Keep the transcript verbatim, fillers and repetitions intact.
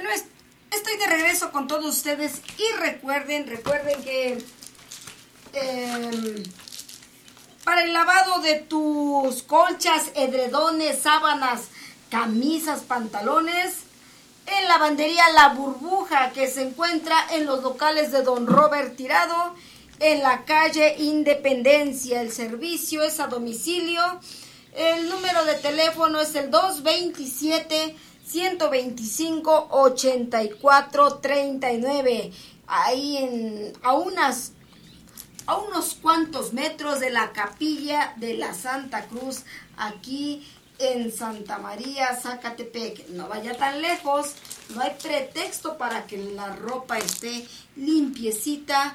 Bueno, es, estoy de regreso con todos ustedes y recuerden, recuerden que eh, para el lavado de tus colchas, edredones, sábanas, camisas, pantalones, en Lavandería La Burbuja, que se encuentra en los locales de Don Robert Tirado, en la calle Independencia. El servicio es a domicilio. El número de teléfono es el dos veintisiete, ciento veinticinco, ochenta y cuatro treinta y nueve. Ahí en, a, unas, a unos cuantos metros de la capilla de la Santa Cruz, aquí en Santa María, Zacatepec. No vaya tan lejos, no hay pretexto para que la ropa esté limpiecita